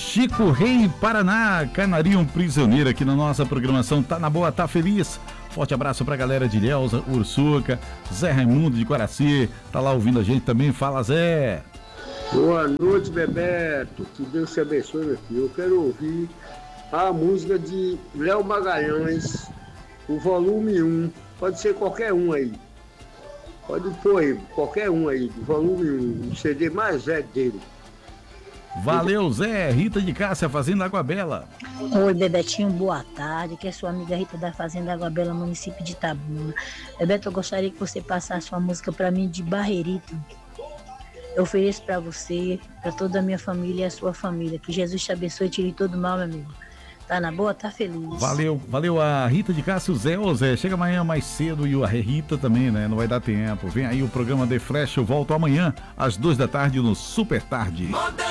Chico Rei, Paraná, Canarinho Prisioneiro aqui na nossa programação. Tá na boa, tá feliz? Forte abraço pra galera de Ilhéus, Ursuca, Zé Raimundo de Guaraci, tá lá ouvindo a gente também. Fala, Zé! Boa noite, Bebeto, que Deus te abençoe, meu filho. Eu quero ouvir a música de Léo Magalhães, o volume 1, pode ser qualquer um aí. Pode pôr aí, qualquer um aí, do volume 1, o CD mais velho dele. Valeu, Zé. Rita de Cássia, Fazenda Água Bela. Oi, Bebetinho, boa tarde. Que é sua amiga Rita da Fazenda Água Bela, município de Itabuna. Bebeto, eu gostaria que você passasse uma música pra mim de Barreirito. Eu ofereço pra você, pra toda a minha família e a sua família. Que Jesus te abençoe e tire todo mal, meu amigo. Tá na boa? Tá feliz. Valeu a Rita de Cássia, o Zé. Ô Zé, chega amanhã mais cedo e a Rita também, né? Não vai dar tempo. Vem aí o programa The Flash, eu volto amanhã às 2 da tarde no Super Tarde.